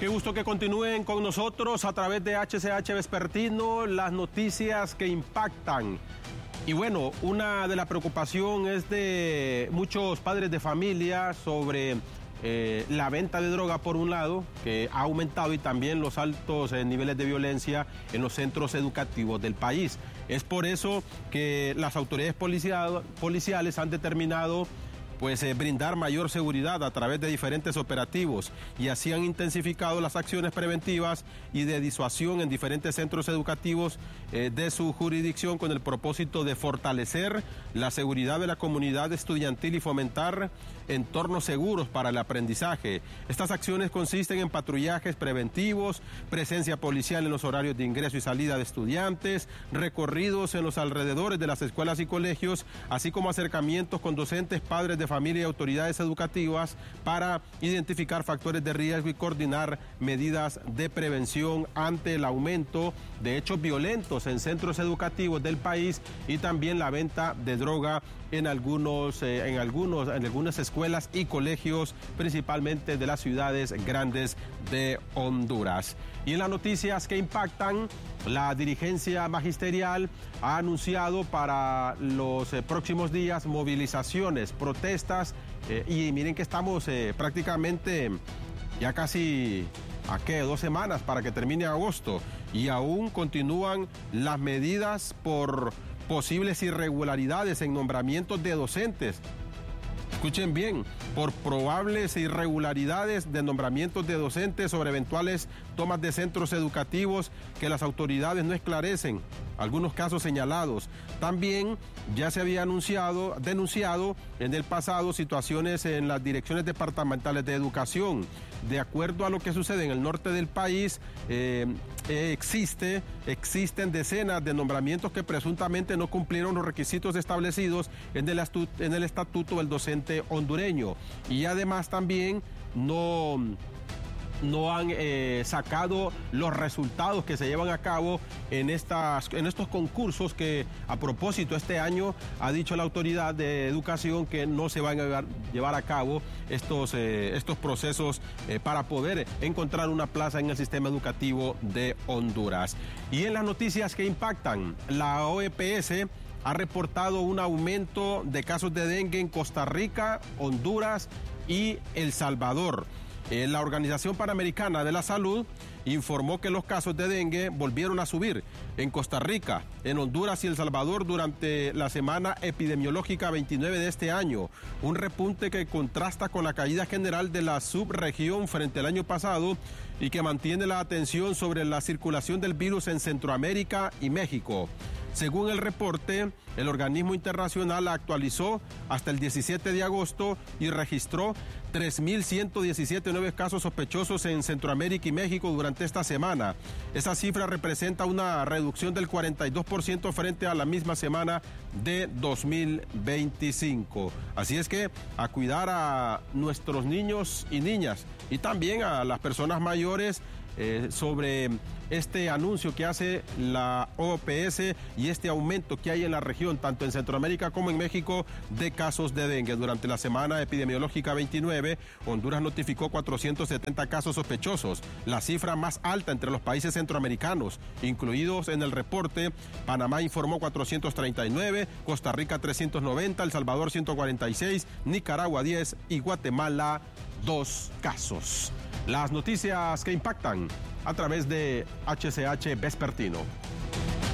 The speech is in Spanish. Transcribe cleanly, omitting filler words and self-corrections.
Qué gusto que continúen con nosotros a través de HCH Vespertino, las noticias que impactan. Y bueno, una de la preocupación es de muchos padres de familia sobre la venta de droga por un lado, que ha aumentado, y también los altos niveles de violencia en los centros educativos del país. Es por eso que las autoridades policiales han determinado brindar mayor seguridad a través de diferentes operativos, y así han intensificado las acciones preventivas y de disuasión en diferentes centros educativos de su jurisdicción, con el propósito de fortalecer la seguridad de la comunidad estudiantil y fomentar entornos seguros para el aprendizaje. Estas acciones consisten en patrullajes preventivos, presencia policial en los horarios de ingreso y salida de estudiantes, recorridos en los alrededores de las escuelas y colegios, así como acercamientos con docentes, padres de familia y autoridades educativas para identificar factores de riesgo y coordinar medidas de prevención ante el aumento de hechos violentos en centros educativos del país, y también la venta de droga en algunas escuelas y colegios, principalmente de las ciudades grandes de Honduras. Y en las noticias que impactan, la dirigencia magisterial ha anunciado para los próximos días movilizaciones, protestas, y miren que estamos prácticamente ya casi a 2 semanas para que termine agosto, y aún continúan las medidas por posibles irregularidades en nombramientos de docentes. Escuchen bien, por probables irregularidades de nombramientos de docentes sobre eventuales tomas de centros educativos que las autoridades no esclarecen, algunos casos señalados. También ya se había denunciado en el pasado situaciones en las direcciones departamentales de educación. De acuerdo a lo que sucede en el norte del país, existen decenas de nombramientos que presuntamente no cumplieron los requisitos establecidos en el estatuto del docente hondureño, y además también no han sacado los resultados que se llevan a cabo en estos concursos, que a propósito este año ha dicho la autoridad de educación que no se van a llevar a cabo estos procesos para poder encontrar una plaza en el sistema educativo de Honduras. Y en las noticias que impactan, la OEPS ha reportado un aumento de casos de dengue en Costa Rica, Honduras y El Salvador. La Organización Panamericana de la Salud informó que los casos de dengue volvieron a subir en Costa Rica, en Honduras y El Salvador durante la semana epidemiológica 29 de este año, un repunte que contrasta con la caída general de la subregión frente al año pasado y que mantiene la atención sobre la circulación del virus en Centroamérica y México. Según el reporte, el organismo internacional actualizó hasta el 17 de agosto y registró 3.117 nuevos casos sospechosos en Centroamérica y México durante esta semana. Esa cifra representa una reducción del 42% frente a la misma semana de 2025. Así es que a cuidar a nuestros niños y niñas, y también a las personas mayores, sobre este anuncio que hace la OPS y este aumento que hay en la región, tanto en Centroamérica como en México, de casos de dengue. Durante la semana epidemiológica 29, Honduras notificó 470 casos sospechosos, la cifra más alta entre los países centroamericanos. Incluidos en el reporte, Panamá informó 439, Costa Rica 390, El Salvador 146, Nicaragua 10 y Guatemala 2 casos. Las noticias que impactan a través de HCH Vespertino.